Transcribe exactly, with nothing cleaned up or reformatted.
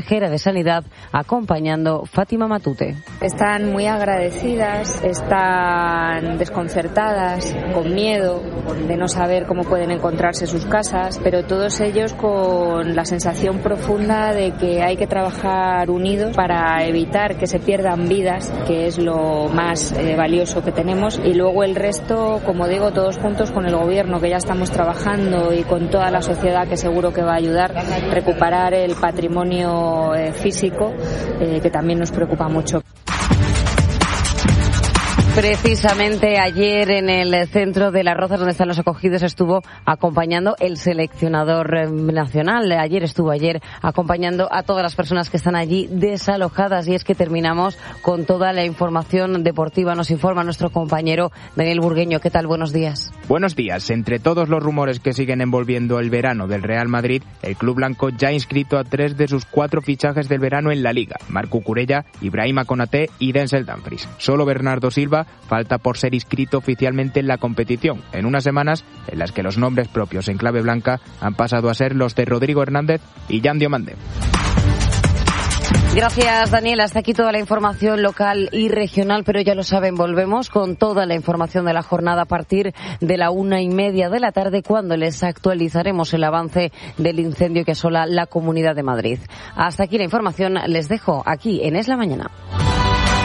de Sanidad, acompañando Fátima Matute. Están muy agradecidas, están desconcertadas, con miedo de no saber cómo pueden encontrarse sus casas, pero todos ellos con la sensación profunda de que hay que trabajar unidos para evitar que se pierdan vidas, que es lo más eh, valioso que tenemos, y luego el resto, como digo, todos juntos con el gobierno, que ya estamos trabajando, y con toda la sociedad, que seguro que va a ayudar a recuperar el patrimonio físico, eh, que también nos preocupa mucho. Precisamente ayer en el centro de Las Rozas, donde están los acogidos, estuvo acompañando el seleccionador nacional. Ayer estuvo ayer acompañando a todas las personas que están allí desalojadas. Y es que terminamos con toda la información deportiva. Nos informa nuestro compañero Daniel Burgueño. ¿Qué tal? Buenos días. Buenos días. Entre todos los rumores que siguen envolviendo el verano del Real Madrid, el club blanco ya ha inscrito a tres de sus cuatro fichajes del verano en la Liga: Marc Cucurella, Ibrahima Konaté y Denzel Dumfries. Solo Bernardo Silva falta por ser inscrito oficialmente en la competición, en unas semanas en las que los nombres propios en clave blanca han pasado a ser los de Rodrigo Hernández y Jan Diomande. Gracias, Daniel. Hasta aquí toda la información local y regional, pero ya lo saben, volvemos con toda la información de la jornada a partir de la una y media de la tarde, cuando les actualizaremos el avance del incendio que asola la Comunidad de Madrid. Hasta aquí la información. Les dejo aquí en Es la Mañana.